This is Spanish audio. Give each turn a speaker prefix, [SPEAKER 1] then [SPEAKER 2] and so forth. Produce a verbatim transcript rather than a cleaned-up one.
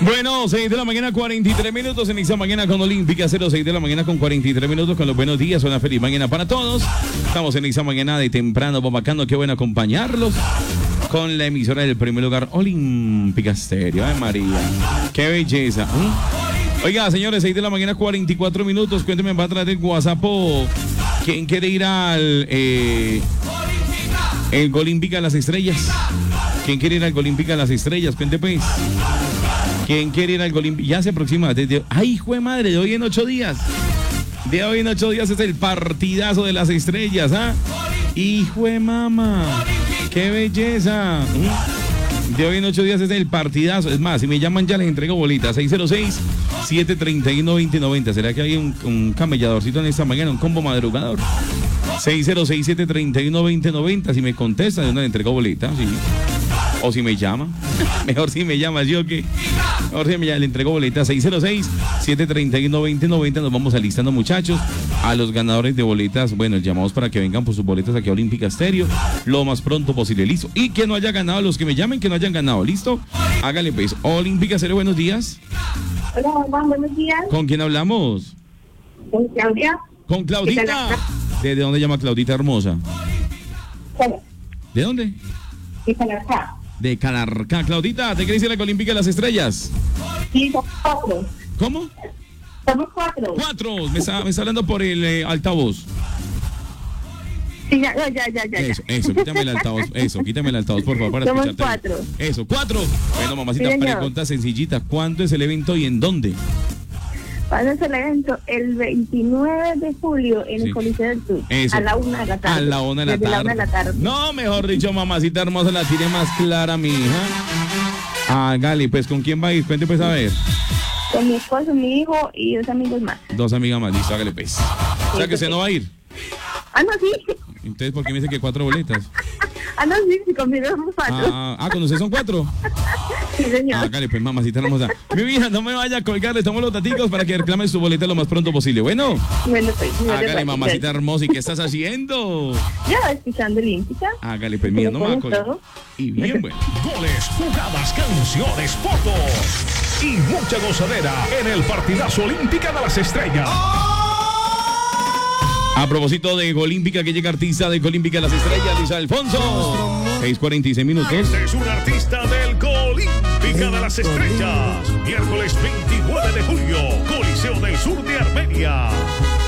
[SPEAKER 1] Bueno, seis de la mañana, cuarenta y tres minutos. En esta mañana con Olímpica, cero seis de la mañana con cuarenta y tres minutos. Con los buenos días, una feliz mañana para todos. Estamos en esta mañana de temprano, bombacando. Qué bueno acompañarlos con la emisora del primer lugar, Olímpica Estéreo. Ay, María, qué belleza. ¿eh? Oiga, señores, seis de la mañana, cuarenta y cuatro minutos. Cuéntenme, va a traer el WhatsApp. ¿Quién quiere ir al eh, el Olímpica a las Estrellas? ¿Quién quiere ir al Olímpica a las Estrellas? Cuente pues. ¿Quién quiere ir al Olímpica? Ya se aproxima. Desde... ¡Ay, hijo de madre! De hoy en ocho días. De hoy en ocho días es el partidazo de las estrellas, ¿ah? ¡Hijo de mama! ¡Qué belleza! De hoy en ocho días es el partidazo. Es más, si me llaman ya les entrego bolitas. seis cero seis, siete tres uno, dos cero nueve cero. ¿Será que hay un, un camelladorcito en esta mañana? Un combo madrugador. seis cero seis, siete tres uno, dos cero nueve cero. Si me contesta, yo no le entrego bolita. Sí. O si me llama. Mejor si me llama, yo que. Mejor si me llama, le entrego boleta. seis cero seis, siete tres uno, dos cero nueve cero. Nos vamos alistando, muchachos. A los ganadores de boletas. Bueno, llamamos para que vengan por sus boletas aquí a Olímpica Estéreo lo más pronto posible. Listo. Y que no haya ganado, los que me llamen, que no hayan ganado. ¿Listo? Háganle pues. Olímpica Estéreo, buenos días.
[SPEAKER 2] Hola, Juan, buenos días.
[SPEAKER 1] ¿Con quién hablamos?
[SPEAKER 2] Con Claudia.
[SPEAKER 1] Con Claudita. ¿De dónde llama Claudita hermosa?
[SPEAKER 2] ¿Cómo?
[SPEAKER 1] ¿De dónde?
[SPEAKER 2] De Calarcá.
[SPEAKER 1] De Calarcá. Claudita, ¿te querés ir a la Olímpica de las Estrellas?
[SPEAKER 2] Sí, somos cuatro.
[SPEAKER 1] ¿Cómo?
[SPEAKER 2] Somos cuatro.
[SPEAKER 1] Cuatro. Me está, me está hablando por el eh, altavoz.
[SPEAKER 2] Sí, ya, ya, ya, ya.
[SPEAKER 1] Eso, eso, quítame el altavoz. Eso, quítame el altavoz, por favor, para
[SPEAKER 2] Somos
[SPEAKER 1] escucharte.
[SPEAKER 2] cuatro.
[SPEAKER 1] Eso, cuatro. Bueno, mamacita,
[SPEAKER 2] Sí, señor.
[SPEAKER 1] pregunta sencillita. ¿Cuándo es el evento y en dónde?
[SPEAKER 2] ¿Cuándo es el evento? El veintinueve de julio en
[SPEAKER 1] Sí.
[SPEAKER 2] el Coliseo del Sur.
[SPEAKER 1] Eso.
[SPEAKER 2] A la una de la tarde.
[SPEAKER 1] A la una de la
[SPEAKER 2] Desde
[SPEAKER 1] tarde.
[SPEAKER 2] la una de la tarde.
[SPEAKER 1] No, mejor dicho, mamacita hermosa, la tiene más clara, mi hija. Ah, Gali, pues, ¿con quién va a ir? Cuente, pues, a ver.
[SPEAKER 2] Con mi esposo, mi hijo y dos amigos más.
[SPEAKER 1] Dos amigas más, listo, hágale, pues. O sea, que usted no va a ir.
[SPEAKER 2] Ah, no, sí.
[SPEAKER 1] Entonces, ¿por qué me dice que cuatro boletas?
[SPEAKER 2] Ah, no, sí, sí, conmigo somos cuatro.
[SPEAKER 1] Ah, ah, con usted son cuatro.
[SPEAKER 2] Sí, señor.
[SPEAKER 1] Ah, Gali, pues, mamacita hermosa. Mi hija, no me vaya a colgar, le tomo los daticos para que reclame su boleta lo más pronto posible. Bueno.
[SPEAKER 2] Bueno, pues, señor,
[SPEAKER 1] Hágale,
[SPEAKER 2] gracias.
[SPEAKER 1] mamacita hermosa, ¿y qué estás haciendo?
[SPEAKER 2] Ya, escuchando Olímpica.
[SPEAKER 1] Hágale, pues, mía, no me va a colgar.
[SPEAKER 2] Todo.
[SPEAKER 1] Y bien, bueno.
[SPEAKER 3] Goles, jugadas, canciones, fotos y mucha gozadera en el partidazo Olímpica de las Estrellas.
[SPEAKER 1] A propósito de Olímpica, que llega artista de Olímpica de las Estrellas, Luis Alfonso. seis cuarenta y seis minutos.
[SPEAKER 3] Este es un artista del Olímpica de las Estrellas. Miércoles veintinueve de julio, Coliseo del Sur de Armenia.